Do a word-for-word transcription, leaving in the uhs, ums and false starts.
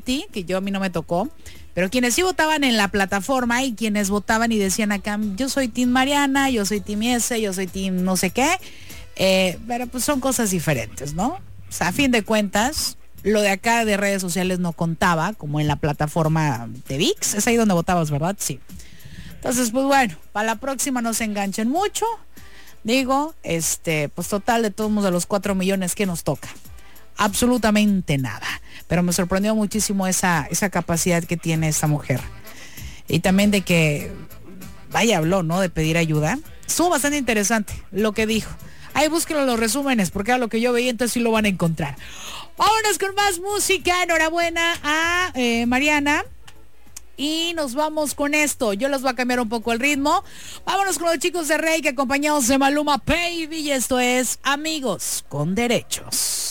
reality, que yo a mí no me tocó, pero quienes sí votaban en la plataforma y quienes votaban y decían acá, yo soy Team Mariana, yo soy Team ese, yo soy Team no sé qué, eh, pero pues son cosas diferentes, ¿no? O sea, a fin de cuentas, lo de acá de redes sociales no contaba, como en la plataforma de V I X, es ahí donde votabas, ¿verdad? Sí. Entonces, pues bueno, para la próxima no se enganchen mucho. Digo, este, pues total, de todos modos, de los cuatro millones que nos toca. Absolutamente nada. Pero me sorprendió muchísimo esa, esa capacidad que tiene esta mujer. Y también de que, vaya, habló, ¿no? De pedir ayuda. Estuvo bastante interesante lo que dijo. Ahí búsquenlo los resúmenes, porque era lo que yo veía, entonces sí lo van a encontrar. Vámonos con más música. Enhorabuena a eh, Mariana. Y nos vamos con esto. Yo les voy a cambiar un poco el ritmo. Vámonos con los chicos de Rey, que acompañados de Maluma Baby. Y esto es Amigos con Derechos.